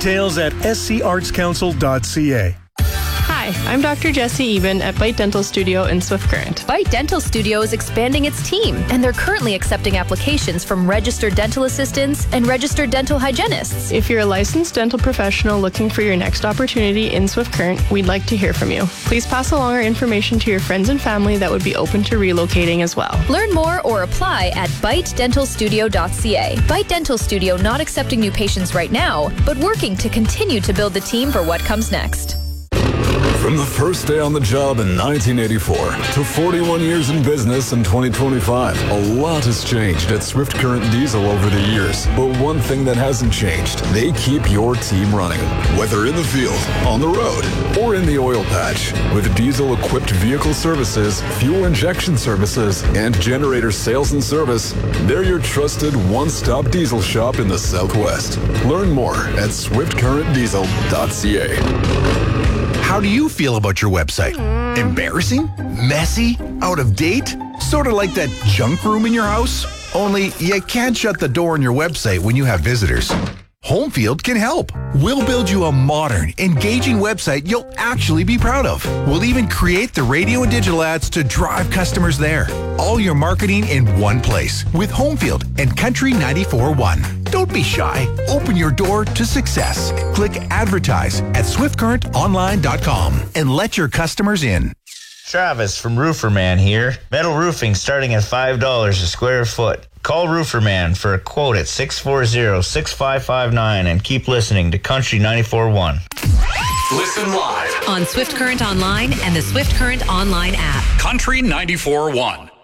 Details at scartscouncil.ca. Hi, I'm Dr. Jessie Eben at Bite Dental Studio in Swift Current. Bite Dental Studio is expanding its team, and they're currently accepting applications from registered dental assistants and registered dental hygienists. If you're a licensed dental professional looking for your next opportunity in Swift Current, we'd like to hear from you. Please pass along our information to your friends and family that would be open to relocating as well. Learn more or apply at bitedentalstudio.ca. Bite Dental Studio not accepting new patients right now, but working to continue to build the team for what comes next. From the first day on the job in 1984 to 41 years in business in 2025, a lot has changed at Swift Current Diesel over the years. But one thing that hasn't changed, they keep your team running. Whether in the field, on the road, or in the oil patch. With diesel-equipped vehicle services, fuel injection services, and generator sales and service, they're your trusted one-stop diesel shop in the Southwest. Learn more at swiftcurrentdiesel.ca. How do you feel about your website? Embarrassing? Messy? Out of date? Sort of like that junk room in your house? Only you can't shut the door on your website when you have visitors. Homefield can help. We'll build you a modern, engaging website you'll actually be proud of. We'll even create the radio and digital ads to drive customers there. All your marketing in one place with Homefield and Country 94.1. Don't be shy. Open your door to success. Click advertise at swiftcurrentonline.com and let your customers in. Travis from Rooferman here. Metal roofing starting at $5 a square foot. Call Rooferman for a quote at 640-6559 and keep listening to Country 94.1. Listen live on Swift Current Online and the Swift Current Online app. Country 94.1.